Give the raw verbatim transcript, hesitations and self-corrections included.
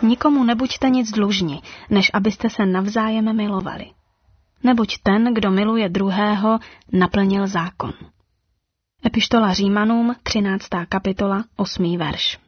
nikomu nebuďte nic dlužni, než abyste se navzájem milovali. Neboť ten, kdo miluje druhého, naplnil zákon. Epištola Římanům, třináctá kapitola, osmý verš.